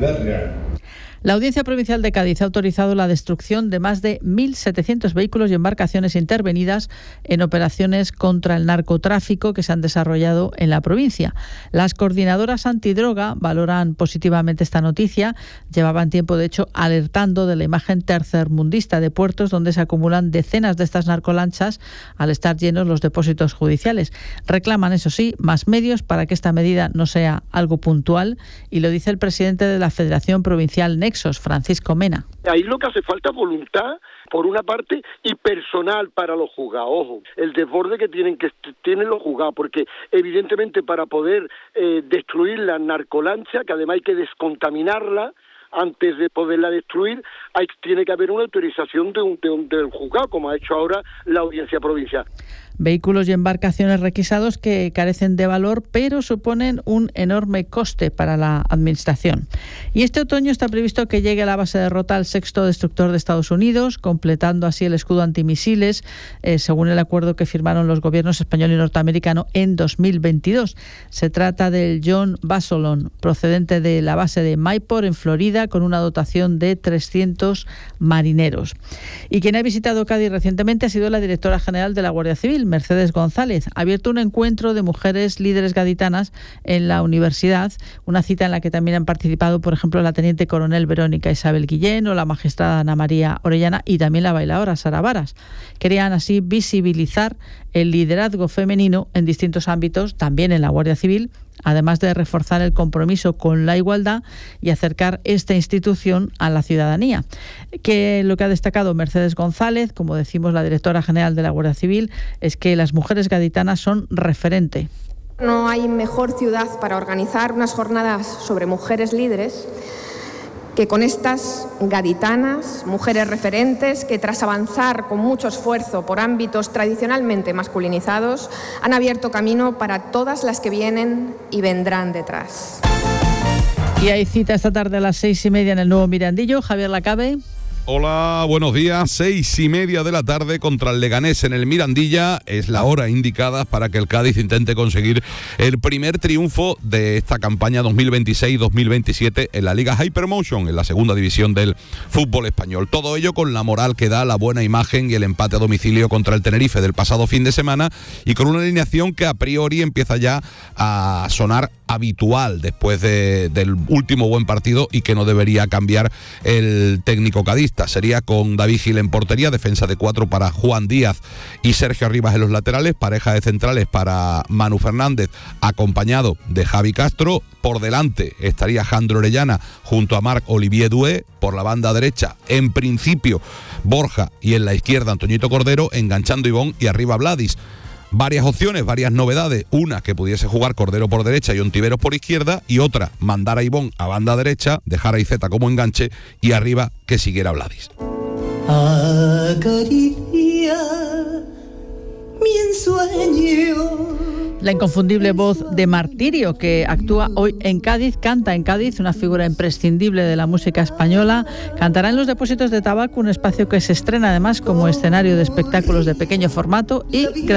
seguridad real. La Audiencia Provincial de Cádiz ha autorizado la destrucción de más de 1.700 vehículos y embarcaciones intervenidas en operaciones contra el narcotráfico que se han desarrollado en la provincia. Las coordinadoras antidroga valoran positivamente esta noticia. Llevaban tiempo, de hecho, alertando de la imagen tercermundista de puertos donde se acumulan decenas de estas narcolanchas al estar llenos los depósitos judiciales. Reclaman, eso sí, más medios para que esta medida no sea algo puntual, y lo dice el presidente de la Federación Provincial Nexos, Francisco Mena. Ahí lo que hace falta es voluntad, por una parte, y personal para los juzgados. Ojo, el desborde que tienen los juzgados, porque evidentemente para poder destruir la narcolancha, que además hay que descontaminarla antes de poderla destruir, tiene que haber una autorización del juzgado, como ha hecho ahora la Audiencia Provincial. Vehículos y embarcaciones requisados que carecen de valor, pero suponen un enorme coste para la Administración. Y este otoño está previsto que llegue a la base de Rota el 6º destructor de Estados Unidos, completando así el escudo antimisiles, según el acuerdo que firmaron los gobiernos español y norteamericano en 2022. Se trata del John Basolon, procedente de la base de Mayport, en Florida, con una dotación de 300 marineros. Y quien ha visitado Cádiz recientemente ha sido la directora general de la Guardia Civil, Mercedes González. Ha abierto un encuentro de mujeres líderes gaditanas en la universidad, una cita en la que también han participado, por ejemplo, la teniente coronel Verónica Isabel Guillén o la magistrada Ana María Orellana, y también la bailadora Sara Varas. Querían así visibilizar el liderazgo femenino en distintos ámbitos, también en la Guardia Civil, además de reforzar el compromiso con la igualdad y acercar esta institución a la ciudadanía. Que lo que ha destacado Mercedes González, como decimos la directora general de la Guardia Civil, es que las mujeres gaditanas son referente. No hay mejor ciudad para organizar unas jornadas sobre mujeres líderes que con estas gaditanas, mujeres referentes que tras avanzar con mucho esfuerzo por ámbitos tradicionalmente masculinizados, han abierto camino para todas las que vienen y vendrán detrás. Y hay cita esta tarde a las 6:30 en el nuevo Mirandillo. Javier Lacabe. Hola, buenos días. 6:30 de la tarde contra el Leganés en el Mirandilla. Es la hora indicada para que el Cádiz intente conseguir el primer triunfo de esta campaña 2026-2027 en la Liga Hypermotion, en la segunda división del fútbol español. Todo ello con la moral que da la buena imagen y el empate a domicilio contra el Tenerife del pasado fin de semana, y con una alineación que a priori empieza ya a sonar habitual después del último buen partido, y que no debería cambiar el técnico cadista. Sería con David Gil en portería, defensa de 4 para Juan Díaz y Sergio Arribas en los laterales, pareja de centrales para Manu Fernández, acompañado de Javi Castro. Por delante estaría Jandro Orellana junto a Marc-Olivier Doué, por la banda derecha en principio Borja, y en la izquierda Antoñito Cordero, enganchando Ivón y arriba Vladis. Varias opciones, varias novedades. Una, que pudiese jugar Cordero por derecha y Ontiveros por izquierda, y otra, mandar a Ivón a banda derecha, dejar a Iceta como enganche y arriba que siguiera Vladis. Acaricia mi ensueño. La inconfundible voz de Martirio, que actúa hoy en Cádiz, canta en Cádiz, una figura imprescindible de la música española. Cantará en los Depósitos de Tabaco, un espacio que se estrena además como escenario de espectáculos de pequeño formato y